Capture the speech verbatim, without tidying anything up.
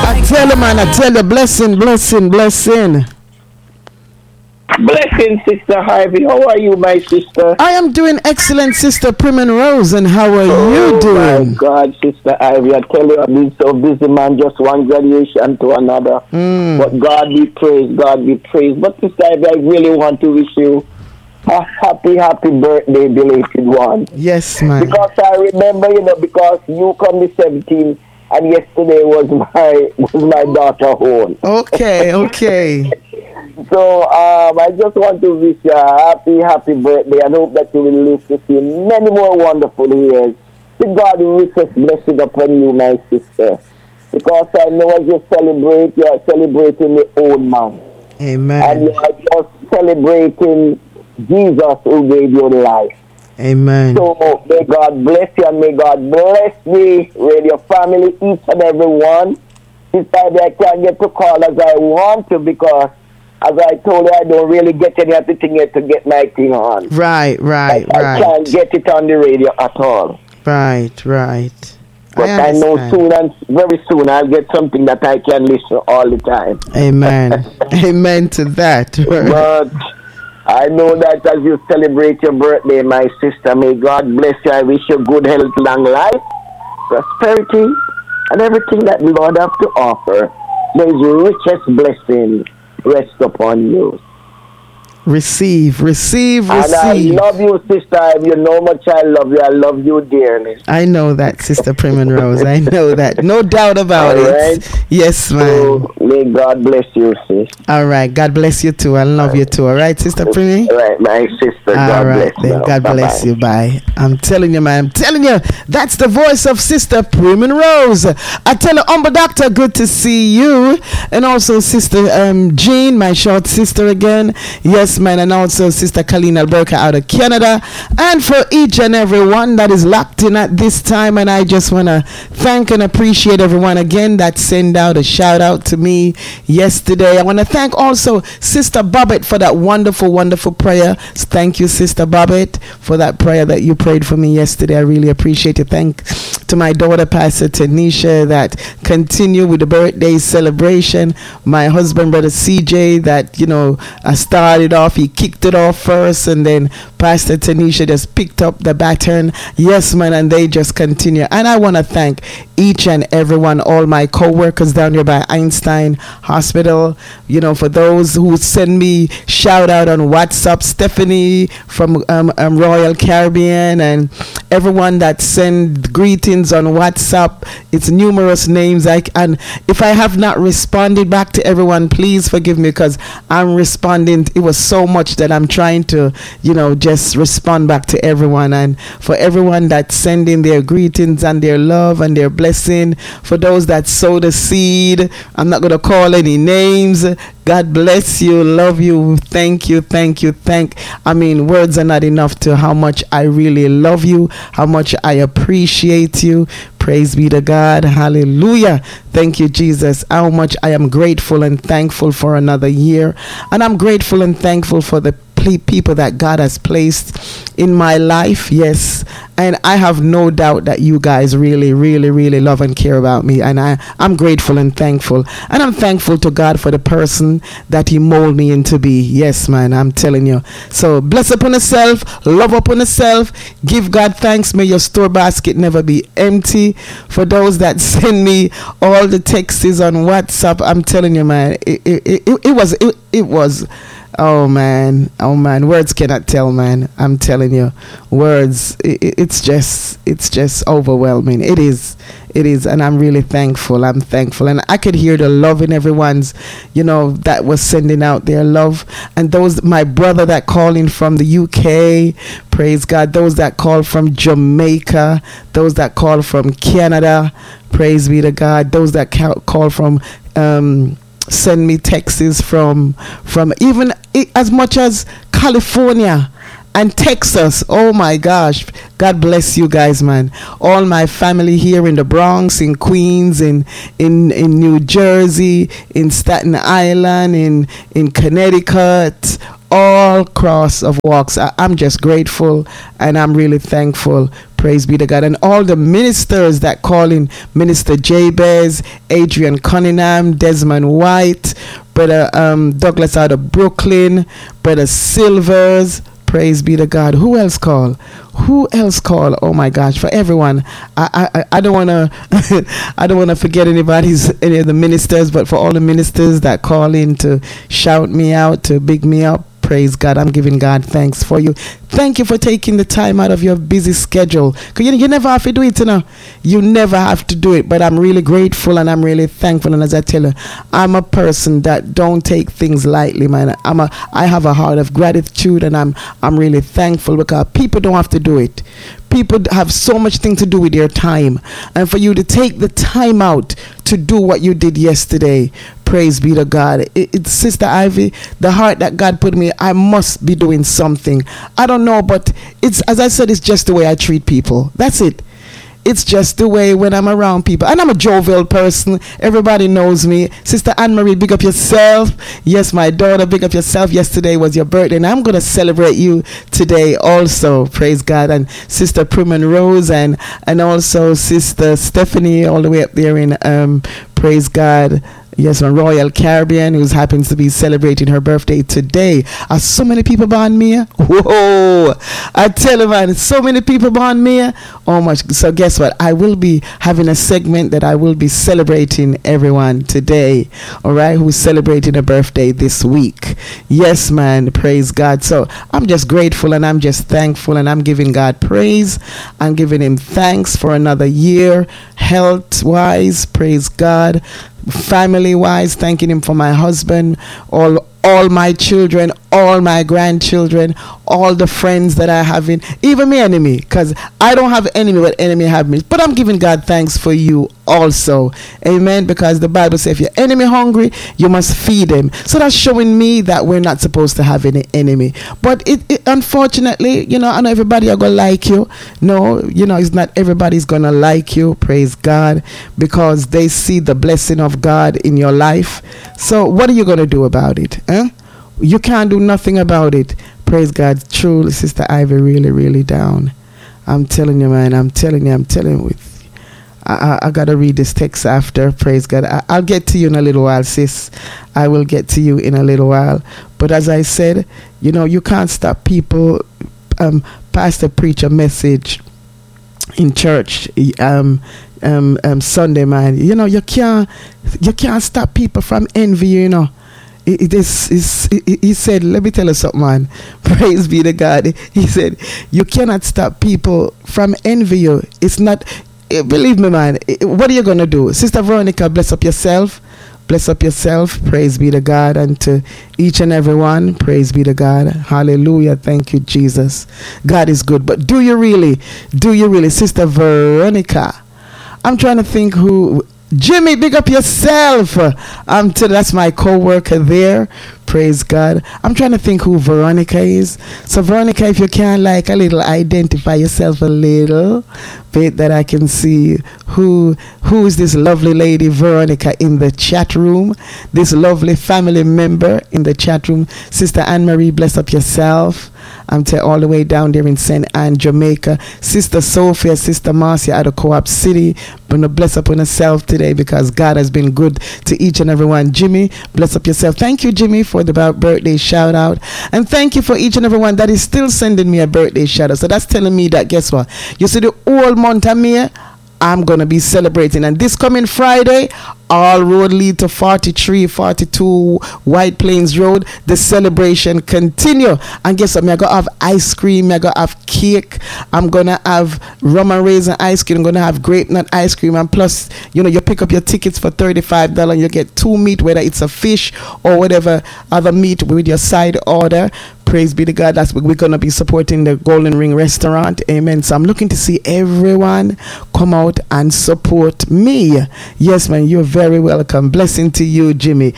I tell you, man, I tell you, blessing, blessing, blessing. Blessing, Sister Harvey. How are you, my sister? I am doing excellent, Sister Primrose Rose, and how are oh, you doing? Oh, my God, Sister Harvey. I tell you, I've been so busy, man, just one graduation to another. Mm. But God be praised, God be praised. But, Sister Harvey, I really want to wish you a happy, happy birthday, belated one. Yes, man. Because I remember, you know, because you come the seventeenth, and yesterday was my was my daughter home. Okay, okay. So um, I just want to wish you a happy, happy birthday, and hope that you will live to see many more wonderful years. May God richest blessing upon you, my sister. Because I know as you celebrate, you are celebrating the old man. Amen. And you are just celebrating Jesus who gave you life. Amen. So may God bless you, and may God bless the radio family, each and every one. Sister, I can't get to call as I want to, because as I told you, I don't really get any other thing yet to get my thing on. Right, right, I, right. I can't get it on the radio at all. Right, right. But I, I know soon and very soon I'll get something that I can listen all the time. Amen. Amen to that. But I know that as you celebrate your birthday, my sister, may God bless you. I wish you good health, long life, prosperity, and everything that the Lord have to offer. May His richest blessing rest upon you. Receive, receive, receive. And I love you, sister. You know how much I love you. I love you dearly. I know that, Sister Primrose Rose. I know that. No doubt about All it. Right. Yes, ma'am. So, may God bless you, sis. All right. God bless you too. I love you too. All right, Sister Primrose? All right, my sister. All God right, bless then. you. God Bye-bye. bless you. Bye. I'm telling you, man. I'm telling you. That's the voice of Sister Primrose Rose. I tell you, Umber Doctor, good to see you. And also Sister um, Jean, my short sister again. Yes, man. And also Sister Colleen Alberca out of Canada. And for each and every one that is locked in at this time. And I just want to thank and appreciate everyone again that sent out a shout out to me yesterday. I want to thank also Sister Bobbett for that wonderful, wonderful prayer. Thank you, Sister Bobbett, for that prayer that you prayed for me yesterday. I really appreciate it. Thank to my daughter, Pastor Tanisha, that continue with the birthday celebration. My husband, Brother C J, that, you know, I started off. He kicked it off first, and then Pastor Tanisha just picked up the baton. Yes, man, and they just continue. And I want to thank each and everyone, all my co-workers down here by Einstein Hospital, you know, for those who send me shout out on WhatsApp, Stephanie from um, um, Royal Caribbean, and everyone that send greetings on WhatsApp. It's numerous names. I, and if I have not responded back to everyone, please forgive me, because I'm responding. It was so much that I'm trying to, you know, just respond back to everyone. And for everyone that's sending their greetings and their love and their blessing, for those that sow the seed, I'm not going to call any names. God bless you, love you, thank you, thank you, thank. I mean, words are not enough to how much I really love you, how much I appreciate you. Praise be to God. Hallelujah. Thank you, Jesus. How much I am grateful and thankful for another year. And I'm grateful and thankful for the people that God has placed in my life. Yes. And I have no doubt that you guys really, really, really love and care about me. And I, I'm grateful and thankful. And I'm thankful to God for the person that He molded me into be. Yes, man, I'm telling you. So bless upon yourself, love upon yourself, give God thanks. May your store basket never be empty. For those that send me all the texts on WhatsApp, I'm telling you, man, it, it, it, it was, it, it was, oh man, oh man, words cannot tell, man. I'm telling you, words, it, it's just, it's just overwhelming. It is, it is, and I'm really thankful. I'm thankful, and I could hear the love in everyone's, you know, that was sending out their love. And those, my brother that calling from the U K, praise God. Those that call from Jamaica, those that call from Canada, praise be to God. Those that call from, um, send me texts from from even as much as California and Texas. Oh my gosh, God bless you guys, man. All my family here in the Bronx, in Queens, in in in New Jersey, in Staten Island, in in Connecticut, all cross of walks. I, I'm just grateful and I'm really thankful. Praise be to God. And all the ministers that call in, Minister Jabez, Adrian Cunningham, Desmond White, Brother um, Douglas out of Brooklyn, Brother Silvers. Praise be to God. Who else call? Who else call? Oh my gosh! For everyone, I I, I don't wanna I don't wanna forget anybody's any of the ministers, but for all the ministers that call in to shout me out, to big me up. Praise God. I'm giving God thanks for you. Thank you for taking the time out of your busy schedule. Because you, you never have to do it, you know. You never have to do it. But I'm really grateful and I'm really thankful. And as I tell you, I'm a person that don't take things lightly, man. I'm a, I have a heart of gratitude and I'm, I'm really thankful because people don't have to do it. People have so much thing to do with their time. And for you to take the time out to do what you did yesterday, praise be to God. It, it's Sister Ivy, the heart that God put in me, I must be doing something. I don't know, but it's, as I said, it's just the way I treat people. That's it. It's just the way when I'm around people. And I'm a jovial person. Everybody knows me. Sister Anne-Marie, big up yourself. Yes, my daughter, big up yourself. Yesterday was your birthday. And I'm going to celebrate you today also. Praise God. And Sister Primon Rose and, and also Sister Stephanie all the way up there in, um, praise God. Yes, from Royal Caribbean, who happens to be celebrating her birthday today. Are so many people born me? Whoa! I tell you, man, so many people born me. Oh my! So guess what? I will be having a segment that I will be celebrating everyone today. All right, who's celebrating a birthday this week? Yes, man. Praise God. So I'm just grateful and I'm just thankful and I'm giving God praise. I'm giving Him thanks for another year, health-wise. Praise God. Family wise, thanking Him for my husband, all all my children, all my grandchildren, all the friends that I have in, even my enemy, because I don't have enemy, but enemy have me. But I'm giving God thanks for you also. Amen. Because the Bible says if your enemy hungry, you must feed him. So that's showing me that we're not supposed to have any enemy. But it, it unfortunately, you know, I know everybody are gonna like you. No, you know, it's not everybody's gonna like you. Praise God. Because they see the blessing of God in your life. So what are you gonna do about it? Huh? You can't do nothing about it. Praise God. Truly, Sister Ivy, really, really down. I'm telling you, man. I'm telling you. I'm telling you. With, I, I, I got to read this text after. Praise God. I, I'll get to you in a little while, sis. I will get to you in a little while. But as I said, you know, you can't stop people. Um, pastor preach a message in church um, um, um, Sunday, man. You know, you can't, you can't stop people from envy, you know. It is, is, he said, let me tell you something, man. Praise be to God. He said, you cannot stop people from envy you. It's not, believe me, man. What are you going to do? Sister Veronica, bless up yourself. Bless up yourself. Praise be to God. And to each and every one, praise be to God. Hallelujah. Thank you, Jesus. God is good. But do you really, do you really, Sister Veronica? I'm trying to think who... Jimmy, big up yourself. Um, to, that's my co-worker there. Praise God. I'm trying to think who Veronica is. So Veronica, if you can like a little identify yourself a little bit that I can see who who is this lovely lady Veronica in the chat room. This lovely family member in the chat room. Sister Anne-Marie, bless up yourself. I'm t- all the way down there in Saint Anne, Jamaica. Sister Sophia, Sister Marcia out of Co-op City. Gonna bless up on herself today because God has been good to each and every one. Jimmy, bless up yourself. Thank you, Jimmy, for the birthday shout out. And thank you for each and every one that is still sending me a birthday shout out. So that's telling me that, guess what? You see the whole month of May, I'm going to be celebrating. And this coming Friday, all road lead to forty-three forty-two White Plains Road. The celebration continue. And guess what? I'm going to have ice cream. I'm going to have cake. I'm going to have rum and raisin ice cream. I'm going to have grape nut ice cream. And plus, you know, you pick up your tickets for thirty-five dollars. And you get two meat, whether it's a fish or whatever other meat with your side order. Praise be to God. That's what we're going to be supporting the Golden Ring Restaurant. Amen. So I'm looking to see everyone come out and support me. Yes, man. You're very welcome. Blessing to you, Jimmy.